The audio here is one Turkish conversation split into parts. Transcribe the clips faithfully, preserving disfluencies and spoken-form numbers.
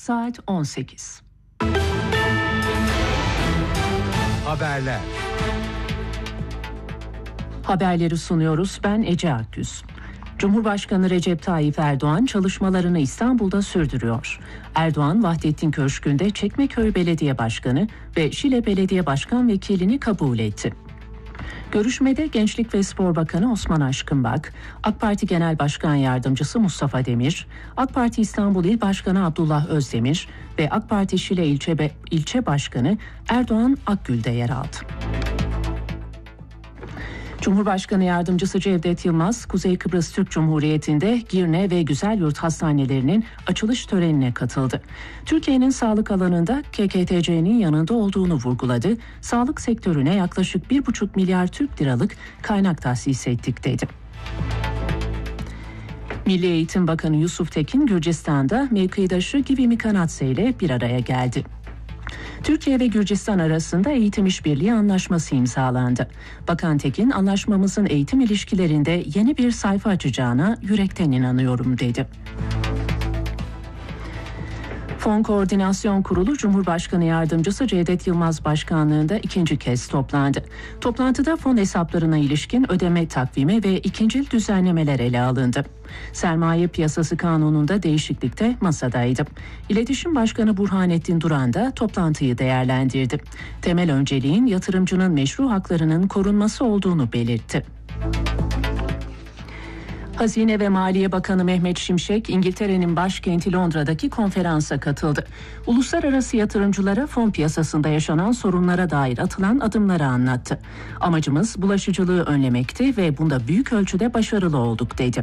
saat on sekiz. Haberler. Haberleri sunuyoruz. Ben Ece Akgüz. Cumhurbaşkanı Recep Tayyip Erdoğan çalışmalarını İstanbul'da sürdürüyor. Erdoğan, Vahdettin Köşkü'nde Çekmeköy Belediye Başkanı ve Şile Belediye Başkan Vekilini kabul etti. Görüşmede Gençlik ve Spor Bakanı Osman Aşkınbak, AK Parti Genel Başkan Yardımcısı Mustafa Demir, AK Parti İstanbul İl Başkanı Abdullah Özdemir ve AK Parti Şile İlçe, Be- İlçe Başkanı Erdoğan Akgül'de yer aldı. Cumhurbaşkanı Yardımcısı Cevdet Yılmaz, Kuzey Kıbrıs Türk Cumhuriyeti'nde Girne ve Güzelyurt hastanelerinin açılış törenine katıldı. Türkiye'nin sağlık alanında K K T C'nin yanında olduğunu vurguladı. Sağlık sektörüne yaklaşık bir buçuk milyar Türk liralık kaynak tahsis ettik dedi. Milli Eğitim Bakanı Yusuf Tekin, Gürcistan'da mevkidaşı Givimi Kanatse ile bir araya geldi. Türkiye ve Gürcistan arasında eğitim işbirliği anlaşması imzalandı. Bakan Tekin, anlaşmamızın eğitim ilişkilerinde yeni bir sayfa açacağına yürekten inanıyorum dedi. Fon Koordinasyon Kurulu Cumhurbaşkanı Yardımcısı Cevdet Yılmaz başkanlığında ikinci kez toplandı. Toplantıda fon hesaplarına ilişkin ödeme takvimi ve ikincil düzenlemeler ele alındı. Sermaye Piyasası Kanunu'nda değişiklik de masadaydı. İletişim Başkanı Burhanettin Duran da toplantıyı değerlendirdi. Temel önceliğin yatırımcının meşru haklarının korunması olduğunu belirtti. Hazine ve Maliye Bakanı Mehmet Şimşek, İngiltere'nin başkenti Londra'daki konferansa katıldı. Uluslararası yatırımcılara fon piyasasında yaşanan sorunlara dair atılan adımları anlattı. Amacımız bulaşıcılığı önlemekti ve bunda büyük ölçüde başarılı olduk dedi.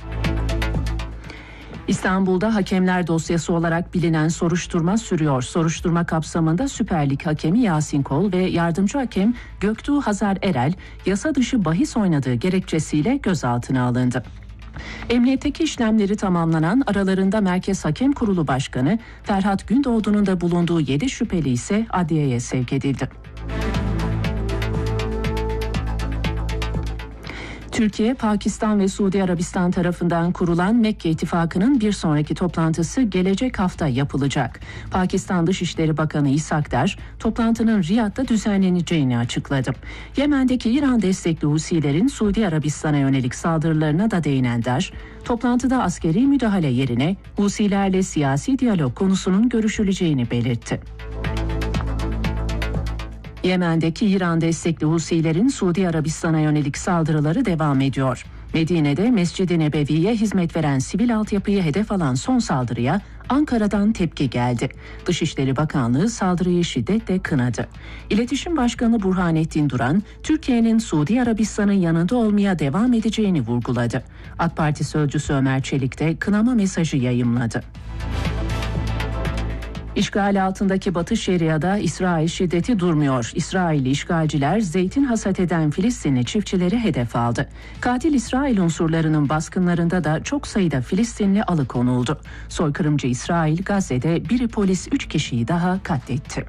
İstanbul'da hakemler dosyası olarak bilinen soruşturma sürüyor. Soruşturma kapsamında Süper Lig hakemi Yasin Kol ve yardımcı hakem Göktuğ Hazar Erel yasa dışı bahis oynadığı gerekçesiyle gözaltına alındı. Emniyetteki işlemleri tamamlanan aralarında Merkez Hakem Kurulu Başkanı Ferhat Gündoğdu'nun da bulunduğu yedi şüpheli ise adliyeye sevk edildi. Türkiye, Pakistan ve Suudi Arabistan tarafından kurulan Mekke İttifakı'nın bir sonraki toplantısı gelecek hafta yapılacak. Pakistan Dışişleri Bakanı İshak Der, toplantının Riyad'da düzenleneceğini açıkladı. Yemen'deki İran destekli Husilerin Suudi Arabistan'a yönelik saldırılarına da değinen Der, toplantıda askeri müdahale yerine Husilerle siyasi diyalog konusunun görüşüleceğini belirtti. Yemen'deki İran destekli Husilerin Suudi Arabistan'a yönelik saldırıları devam ediyor. Medine'de Mescid-i Nebevi'ye hizmet veren sivil altyapıyı hedef alan son saldırıya Ankara'dan tepki geldi. Dışişleri Bakanlığı saldırıyı şiddetle kınadı. İletişim Başkanı Burhanettin Duran, Türkiye'nin Suudi Arabistan'ın yanında olmaya devam edeceğini vurguladı. AK Parti sözcüsü Ömer Çelik de kınama mesajı yayımladı. İşgal altındaki Batı Şeria'da İsrail şiddeti durmuyor. İsrailli işgalciler zeytin hasat eden Filistinli çiftçileri hedef aldı. Katil İsrail unsurlarının baskınlarında da çok sayıda Filistinli alıkonuldu. Soykırımcı İsrail Gazze'de biri polis üç kişiyi daha katletti.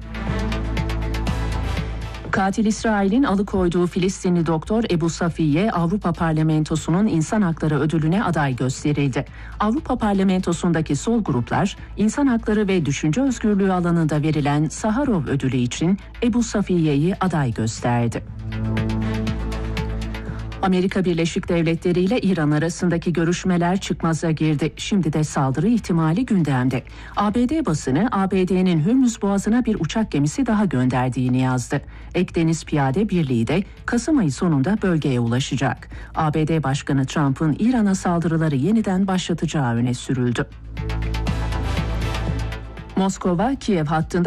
Katil İsrail'in alıkoyduğu Filistinli doktor Ebu Safiye Avrupa Parlamentosu'nun İnsan Hakları Ödülü'ne aday gösterildi. Avrupa Parlamentosu'ndaki sol gruplar insan hakları ve düşünce özgürlüğü alanında verilen Saharov Ödülü için Ebu Safiye'yi aday gösterdi. Amerika Birleşik Devletleri ile İran arasındaki görüşmeler çıkmaza girdi. Şimdi de saldırı ihtimali gündemde. A B D basını A B D'nin Hürmüz Boğazı'na bir uçak gemisi daha gönderdiğini yazdı. Ekdeniz Piyade Birliği de Kasım ayı sonunda bölgeye ulaşacak. A B D Başkanı Trump'ın İran'a saldırıları yeniden başlatacağı öne sürüldü. Moskova, Kiev hattında